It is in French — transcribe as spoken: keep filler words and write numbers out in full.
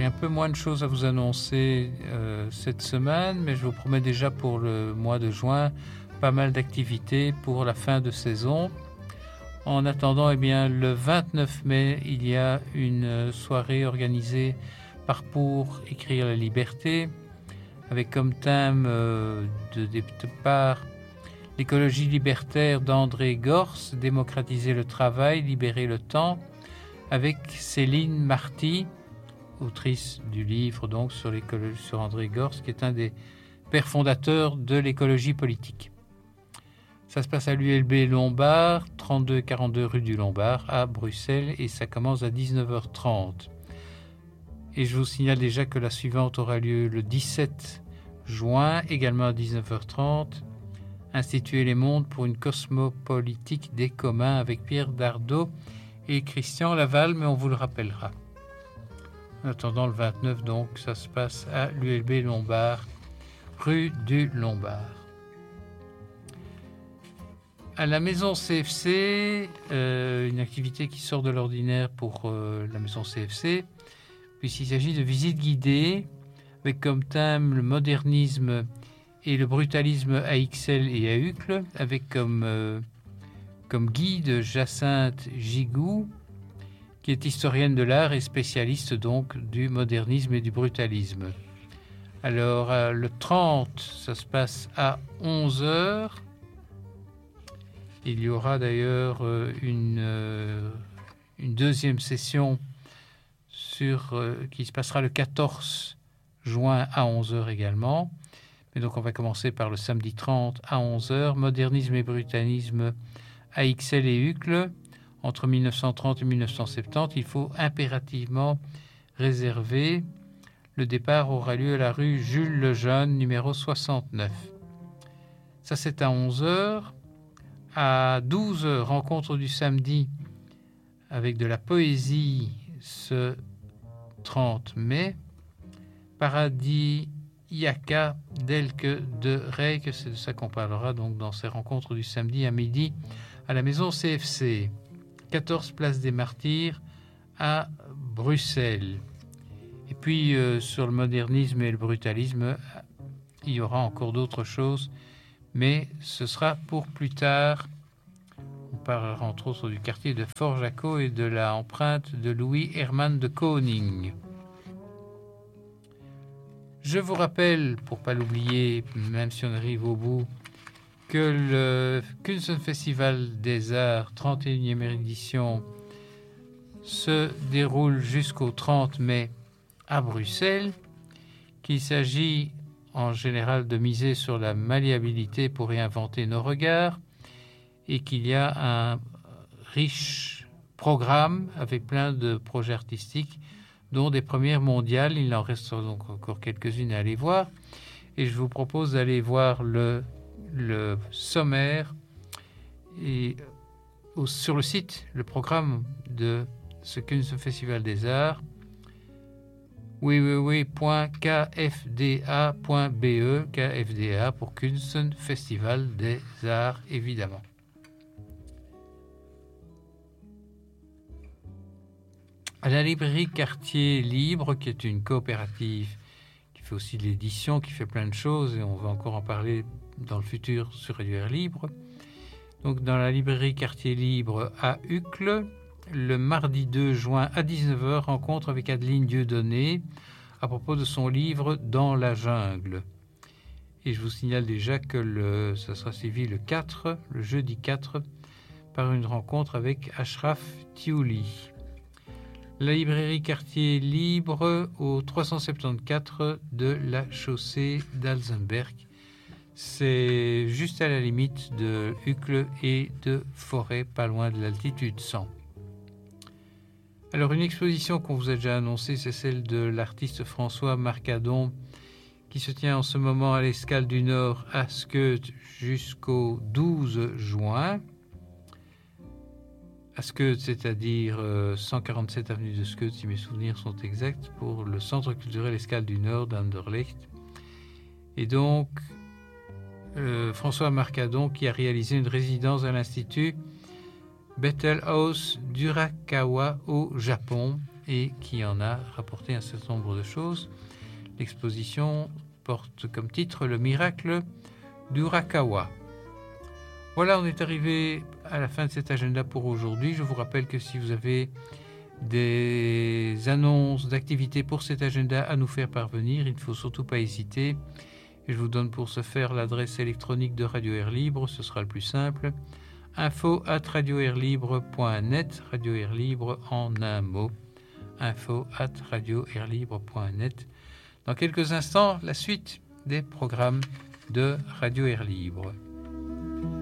il y a un peu moins de choses à vous annoncer euh, cette semaine, mais je vous promets déjà pour le mois de juin pas mal d'activités pour la fin de saison. En attendant, eh bien, le vingt-neuf mai, il y a une soirée organisée par Pour écrire la liberté, avec comme thème euh, de départ l'écologie libertaire d'André Gors, démocratiser le travail, libérer le temps, avec Céline Marty, autrice du livre donc sur l'écologie, sur André Gors, qui est un des pères fondateurs de l'écologie politique. Ça se passe à l'U L B Lombard, trente-deux quarante-deux rue du Lombard, à Bruxelles, et ça commence à dix-neuf heures trente. Et je vous signale déjà que la suivante aura lieu le dix-sept juin, également à dix-neuf heures trente, Instituer les mondes pour une cosmopolitique des communs, avec Pierre Dardot et Christian Laval, mais on vous le rappellera. En attendant, le vingt-neuf, donc, ça se passe à l'U L B Lombard, rue du Lombard. À la maison C F C, euh, une activité qui sort de l'ordinaire pour euh, la maison C F C, puisqu'il s'agit de visites guidées, avec comme thème le modernisme et le brutalisme à Ixelles et à Uccle, avec comme, euh, comme guide Jacinthe Gigou, qui est historienne de l'art et spécialiste donc du modernisme et du brutalisme. Alors, euh, le trente, ça se passe à onze heures. Il y aura d'ailleurs euh, une, euh, une deuxième session sur, euh, qui se passera le quatorze juin à onze heures également. Mais donc, on va commencer par le samedi trente à onze heures. Modernisme et brutalisme à Ixelles et Uccle. Entre mille neuf cent trente et mille neuf cent soixante-dix, il faut impérativement réserver. Le départ aura lieu à la rue Jules Lejeune, numéro soixante-neuf. Ça, c'est à onze heures. À douze heures, rencontre du samedi avec de la poésie ce trente mai. Paradis Iaka d'Elke de Reyck, c'est de ça qu'on parlera donc dans ces rencontres du samedi à midi à la maison C F C. quatorze place des Martyrs à Bruxelles. Et puis euh, sur le modernisme et le brutalisme, il y aura encore d'autres choses, mais ce sera pour plus tard. On parlera entre autres du quartier de Fort-Jacot et de la empreinte de Louis Hermann de Koning. Je vous rappelle, pour ne pas l'oublier, même si on arrive au bout, que le Kunstfestival des Arts, trente et unième édition, se déroule jusqu'au trente mai à Bruxelles, qu'il s'agit en général de miser sur la malléabilité pour réinventer nos regards, et qu'il y a un riche programme avec plein de projets artistiques, dont des premières mondiales. Il en reste donc encore quelques-unes à aller voir, et je vous propose d'aller voir le, le sommaire et au, sur le site, le programme de ce Kunstfestival des Arts, w w w point k f d a point b e, K F D A pour Kunstfestival des Arts, évidemment. À la librairie Quartier Libre, qui est une coopérative qui fait aussi de l'édition, qui fait plein de choses, et on va encore en parler dans le futur sur Radio Air Libre. Donc dans la librairie Quartier Libre à Uccle, le mardi deux juin à dix-neuf heures, rencontre avec Adeline Dieudonné à propos de son livre Dans la jungle. Et je vous signale déjà que le, ça sera suivi le quatre, le jeudi quatre, par une rencontre avec Ashraf Thiouli. La librairie Quartier Libre au trois cent soixante-quatorze de la chaussée d'Alzenberg. C'est juste à la limite de Uccle et de Forêt, pas loin de l'altitude cent. Alors, une exposition qu'on vous a déjà annoncée, c'est celle de l'artiste François Marcadon, qui se tient en ce moment à l'Escale du Nord à Skeuth jusqu'au douze juin. À Skeuth, c'est-à-dire euh, cent quarante-sept avenue de Skeuth, si mes souvenirs sont exacts, pour le Centre culturel Escale du Nord d'Anderlecht. Et donc, euh, François Marcadon, qui a réalisé une résidence à l'Institut Bettelhaus d'Urakawa au Japon, et qui en a rapporté un certain nombre de choses. L'exposition porte comme titre Le miracle d'Urakawa. Voilà, on est arrivé à la fin de cet agenda pour aujourd'hui. Je vous rappelle que si vous avez des annonces d'activités pour cet agenda à nous faire parvenir, il ne faut surtout pas hésiter. Et je vous donne pour ce faire l'adresse électronique de Radio Air Libre, ce sera le plus simple. info arobase radio air libre point net, Radio Air Libre en un mot. info arobase radio air libre point net. Dans quelques instants, la suite des programmes de Radio Air Libre.